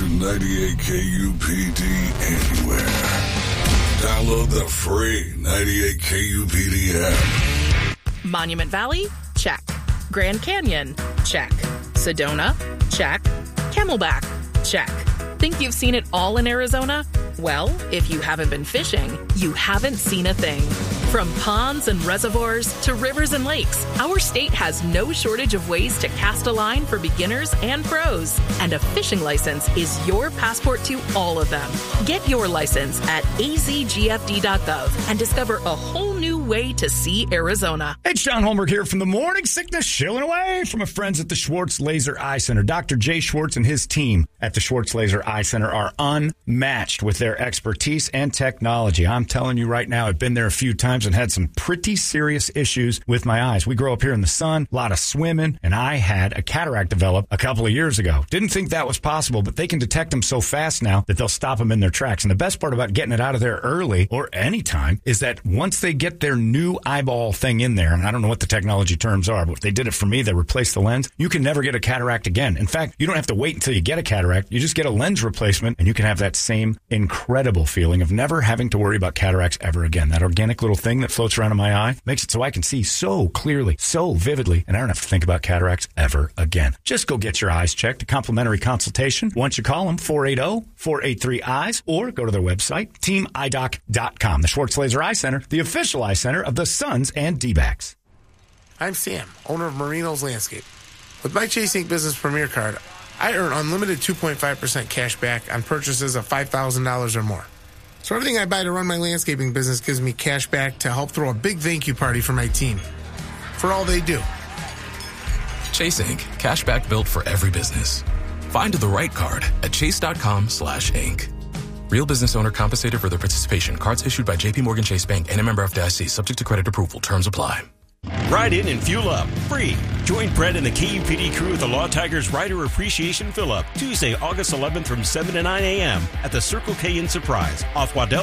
98 KUPD anywhere. Download the free 98 KUPD app. Monument Valley? Check. Grand Canyon? Check. Sedona? Check. Camelback? Check. Think you've seen it all in Arizona? Well, if you haven't been fishing, you haven't seen a thing. From ponds and reservoirs to rivers and lakes, our state has no shortage of ways to cast a line for beginners and pros. And a fishing license is your passport to all of them. Get your license at azgfd.gov and discover a whole new way to see Arizona. Hey, it's John Holmberg here from the Morning Sickness, shilling away from my friends at the Schwartz Laser Eye Center. Dr. Jay Schwartz and his team at the Schwartz Laser Eye Center are unmatched with their expertise and technology. I'm telling you right now, I've been there a few times and had some pretty serious issues with my eyes. We grow up here in the sun, a lot of swimming, and I had a cataract develop a couple of years ago. Didn't think that was possible, but they can detect them so fast now that they'll stop them in their tracks. And the best part about getting it out of there early or anytime is that once they get their new eyeball thing in there, and I don't know what the technology terms are, but if they did it for me, they replaced the lens, you can never get a cataract again. In fact, you don't have to wait until you get a cataract. You just get a lens replacement, and you can have that same incredible feeling of never having to worry about cataracts ever again. That organic little thing that floats around in my eye makes it so I can see so clearly, so vividly, and I don't have to think about cataracts ever again. Just go get your eyes checked, a complimentary consultation. Once you call them, 480-483-EYES, or go to their website, teamidoc.com. The Schwartz Laser Eye Center, the official eye center of the Suns and D-backs. I'm Sam, owner of Marino's Landscape. With my Chase Ink Business Premier Card, I earn unlimited 2.5% cash back on purchases of $5,000 or more. So everything I buy to run my landscaping business gives me cash back to help throw a big thank you party for my team. For all they do. Chase Ink. Cash back built for every business. Find the right card at chase.com/ink. Real business owner compensated for their participation. Cards issued by JP Morgan Chase Bank and a member FDIC. Subject to credit approval. Terms apply. Ride in and fuel up, free. Join Brett and the KUPD crew at the Law Tigers Rider Appreciation Fill-Up, Tuesday, August 11th from 7 to 9 a.m. at the Circle K in Surprise, off Waddell